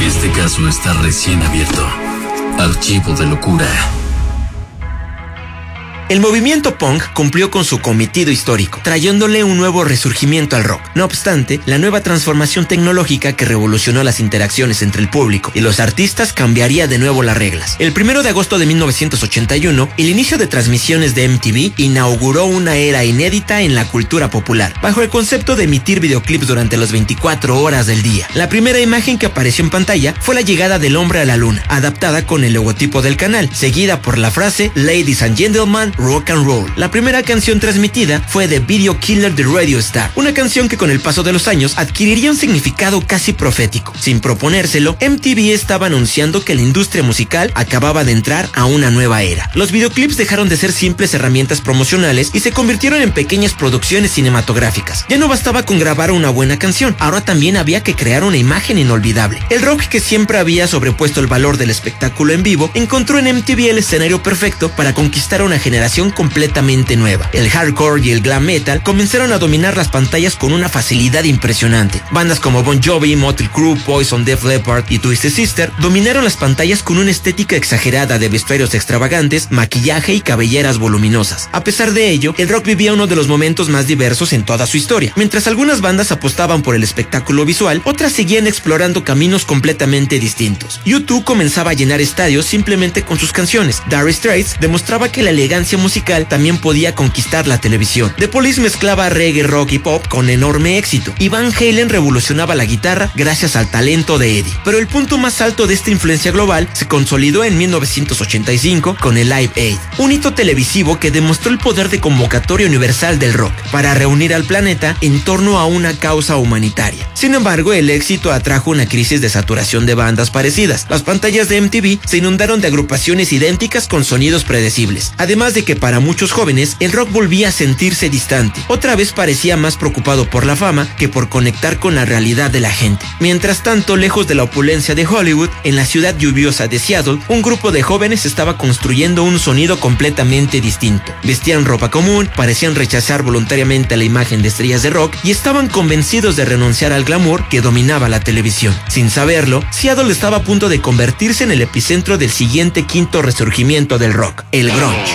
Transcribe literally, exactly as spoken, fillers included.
Este caso está recién abierto. Archivo de locura. El movimiento punk cumplió con su cometido histórico, trayéndole un nuevo resurgimiento al rock. No obstante, la nueva transformación tecnológica que revolucionó las interacciones entre el público y los artistas cambiaría de nuevo las reglas. El primero de agosto de mil novecientos ochenta y uno, el inicio de transmisiones de M T V inauguró una era inédita en la cultura popular, bajo el concepto de emitir videoclips durante las veinticuatro horas del día. La primera imagen que apareció en pantalla fue la llegada del hombre a la luna, adaptada con el logotipo del canal, seguida por la frase "Ladies and Gentlemen, Rock and Roll". La primera canción transmitida fue The Video Killer de Radio Star, una canción que con el paso de los años adquiriría un significado casi profético. Sin proponérselo, M T V estaba anunciando que la industria musical acababa de entrar a una nueva era. Los videoclips dejaron de ser simples herramientas promocionales y se convirtieron en pequeñas producciones cinematográficas. Ya no bastaba con grabar una buena canción, ahora también había que crear una imagen inolvidable. El rock, que siempre había sobrepuesto el valor del espectáculo en vivo, encontró en M T V el escenario perfecto para conquistar a una generación completamente nueva. El hardcore y el glam metal comenzaron a dominar las pantallas con una facilidad impresionante. Bandas como Bon Jovi, Motley Crue, Poison, Def Leppard y Twisted Sister dominaron las pantallas con una estética exagerada de vestuarios extravagantes, maquillaje y cabelleras voluminosas. A pesar de ello, el rock vivía uno de los momentos más diversos en toda su historia. Mientras algunas bandas apostaban por el espectáculo visual, otras seguían explorando caminos completamente distintos. U dos comenzaba a llenar estadios simplemente con sus canciones. Dire Straits demostraba que la elegancia musical también podía conquistar la televisión. The Police mezclaba reggae, rock y pop con enorme éxito, y Van Halen revolucionaba la guitarra gracias al talento de Eddie. Pero el punto más alto de esta influencia global se consolidó en mil novecientos ochenta y cinco con el Live Aid, un hito televisivo que demostró el poder de convocatoria universal del rock para reunir al planeta en torno a una causa humanitaria. Sin embargo, el éxito atrajo una crisis de saturación de bandas parecidas. Las pantallas de M T V se inundaron de agrupaciones idénticas con sonidos predecibles, además de que para muchos jóvenes el rock volvía a sentirse distante. Otra vez parecía más preocupado por la fama que por conectar con la realidad de la gente. Mientras tanto, lejos de la opulencia de Hollywood, en la ciudad lluviosa de Seattle, un grupo de jóvenes estaba construyendo un sonido completamente distinto. Vestían ropa común, parecían rechazar voluntariamente la imagen de estrellas de rock y estaban convencidos de renunciar al glamour que dominaba la televisión. Sin saberlo, Seattle estaba a punto de convertirse en el epicentro del siguiente quinto resurgimiento del rock, el grunge.